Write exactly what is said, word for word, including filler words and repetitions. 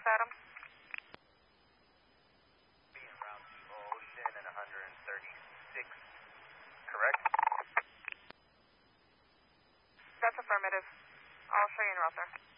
Adam? Being route to Ocean and one thirty-six, correct? That's affirmative. I'll show you en route there.